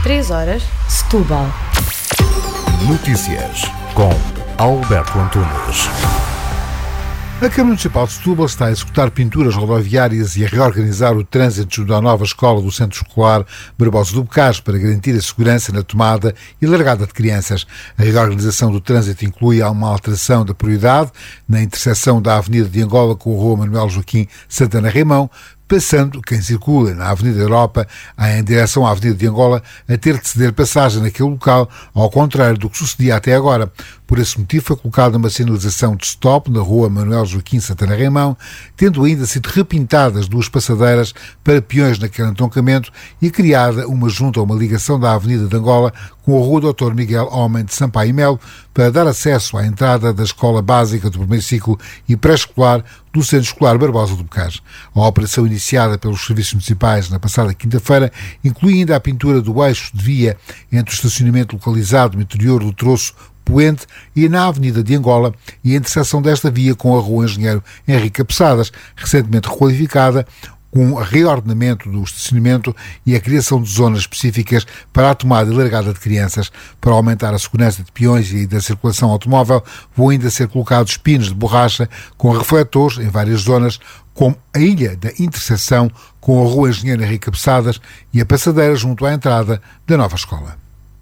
3 horas, Setúbal. Notícias com Alberto Antunes. A Câmara Municipal de Setúbal está a executar pinturas rodoviárias e a reorganizar o trânsito junto à nova escola do Centro Escolar Barbosa do Bocage para garantir a segurança na tomada e largada de crianças. A reorganização do trânsito inclui uma alteração da prioridade na interseção da Avenida de Angola com a Rua Manuel Joaquim Santana Raimão, passando quem circula na Avenida Europa em direção à Avenida de Angola a ter de ceder passagem naquele local, ao contrário do que sucedia até agora. Por esse motivo foi colocada uma sinalização de stop na Rua Manuel Joaquim Santana Raimão, tendo ainda sido repintadas 2 passadeiras para peões naquele entroncamento e criada uma junta a uma ligação da Avenida de Angola com a Rua Dr. Miguel Homem de Sampaio e Melo para dar acesso à entrada da Escola Básica do Primeiro Ciclo e Pré-Escolar do Centro Escolar Barbosa do Bocage. A operação iniciada pelos serviços municipais na passada quinta-feira inclui ainda a pintura do eixo de via entre o estacionamento localizado no interior do troço Poente e na Avenida de Angola e a interseção desta via com a Rua Engenheiro Henrique Cabeçadas, recentemente requalificada, com reordenamento do estacionamento e a criação de zonas específicas para a tomada e largada de crianças. Para aumentar a segurança de peões e da circulação automóvel, vão ainda ser colocados pinos de borracha com refletores em várias zonas, como a ilha da interseção com a Rua Engenheiro Henrique Cabeçadas e a passadeira junto à entrada da nova escola.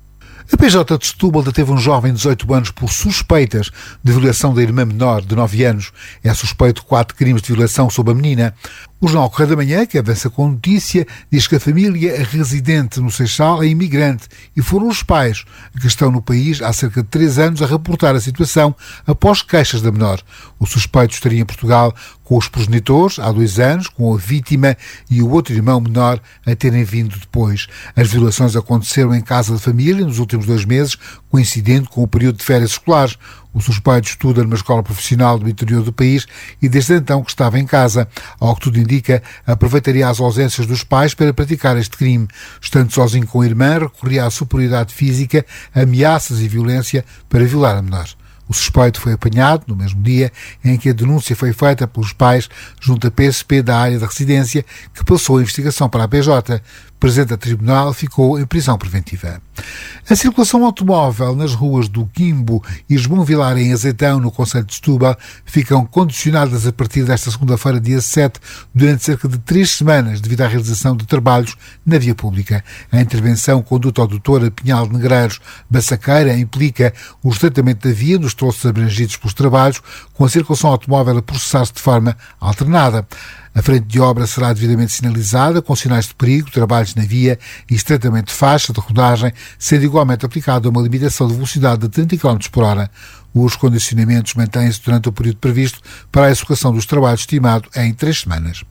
A PJ de Setúbal deteve um jovem de 18 anos por suspeitas de violação da irmã menor de 9 anos. É suspeito de 4 crimes de violação sobre a menina. O Jornal Correio da Manhã, que avança com notícia, diz que a família residente no Seixal é imigrante e foram os pais que estão no país há cerca de 3 anos a reportar a situação após queixas da menor. O suspeito estaria em Portugal com os progenitores há 2 anos, com a vítima e o outro irmão menor a terem vindo depois. As violações aconteceram em casa de família nos últimos 2 meses, coincidendo com o período de férias escolares. O suspeito estuda numa escola profissional do interior do país e desde então que estava em casa. Ao que tudo indica, aproveitaria as ausências dos pais para praticar este crime. Estando sozinho com a irmã, recorria à superioridade física, ameaças e violência para violar a menor. O suspeito foi apanhado no mesmo dia em que a denúncia foi feita pelos pais junto à PSP da área da residência, que passou a investigação para a PJ. Presente a tribunal, ficou em prisão preventiva. A circulação automóvel nas ruas do Quimbo e João Vilar em Azeitão, no concelho de Setúbal, ficam condicionadas a partir desta segunda-feira, dia 7, durante cerca de 3 semanas, devido à realização de trabalhos na via pública. A intervenção conduta ao Doutor Pinhal de Negreiros Bassaqueira implica o estreitamento da via nos troços abrangidos pelos trabalhos, com a circulação automóvel a processar-se de forma alternada. A frente de obra será devidamente sinalizada, com sinais de perigo, trabalhos na via e estreitamento de faixa de rodagem, sendo igualmente aplicada uma limitação de velocidade de 30 km por hora. Os condicionamentos mantêm-se durante o período previsto para a execução dos trabalhos, estimado em 3 semanas.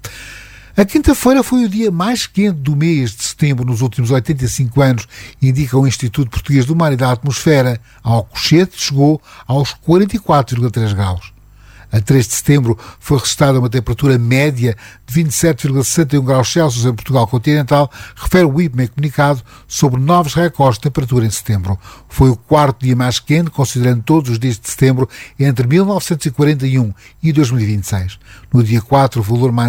A quinta-feira foi o dia mais quente do mês de setembro nos últimos 85 anos, indica o Instituto Português do Mar e da Atmosfera. A Alcochete chegou aos 44,3 graus. A 3 de setembro foi registrada uma temperatura média de 27,61 graus Celsius em Portugal continental, refere o IPME em comunicado sobre novos recordes de temperatura em setembro. Foi o 4º dia mais quente, considerando todos os dias de setembro, entre 1941 e 2026. No dia 4, o valor mais